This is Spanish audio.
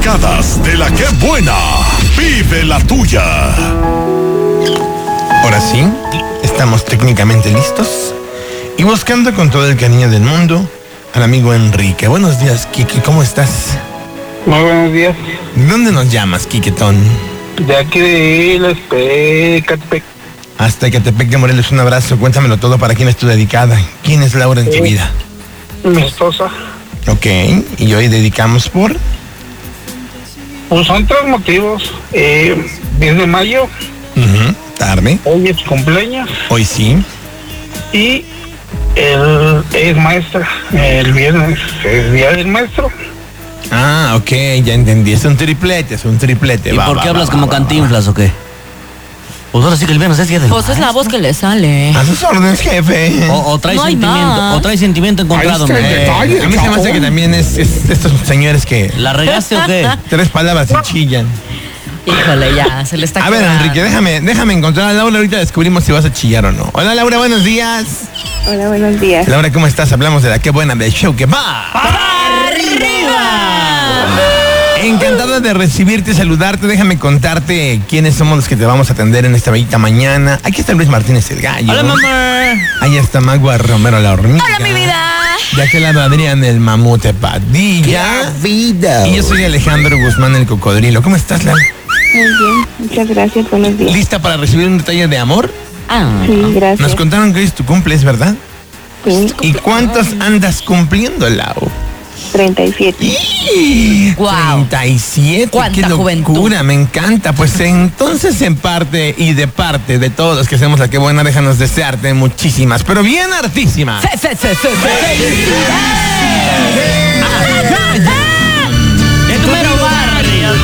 despechacadas de la que buena. Vive la tuya. Ahora sí, estamos técnicamente listos y buscando con todo el cariño del mundo al amigo Enrique. Buenos días, Quique, ¿cómo estás? Muy buenos días. ¿De dónde nos llamas, Quiquetón? De aquí de Ecatepec. Hasta Ecatepec de Morelos, un abrazo. Cuéntamelo todo, ¿para quién es tu dedicada? ¿Quién es Laura en tu vida? Mi esposa. Ok, y hoy dedicamos por... Pues son 3 motivos. 10 de mayo, tarde. hoy es cumpleaños Hoy sí. y es maestra. El viernes es día del maestro. Ah, ok, ya entendí. Es un triplete. ¿Y por qué hablas como Cantinflas o qué? Pues ahora sí que el viernes es día del Pues es la voz que le sale. A sus órdenes, jefe. O trae No hay sentimiento, más. o trae sentimiento encontrado. Ahí está el hombre. detalle. A mí se me hace que también es de estos señores que ¿La regaste o qué? 3 palabras y chillan. Híjole, ya, se le está A ver, quedando. Enrique, déjame encontrar a Laura. Ahorita descubrimos si vas a chillar o no. Hola, Laura, buenos días. Hola, buenos días. Laura, ¿cómo estás? Hablamos de la qué buena del show que va. Encantada de recibirte, saludarte. Déjame contarte quiénes somos los que te vamos a atender en esta bellita mañana. Aquí está Luis Martínez el Gallo. ¡Hola, mamá! Ahí está Magua Romero la hormiga. ¡Hola, mi vida! De aquel lado Adrián el mamute Padilla. vida! Y yo soy Alejandro Guzmán el cocodrilo. ¿Cómo estás, Laura? Muy bien, muchas gracias, buenos días. ¿Lista para recibir un detalle de amor? Sí, gracias. Nos contaron que hoy es tu cumpleaños, ¿verdad? Sí, ¿Y cuántos andas cumpliendo, Lau? 37. Guau. 37, Cuánta qué locura, juventud. me encanta. Pues entonces en parte y de parte de todos los que hacemos la que buena, déjanos desearte muchísimas, pero bien hartísimas. Sí.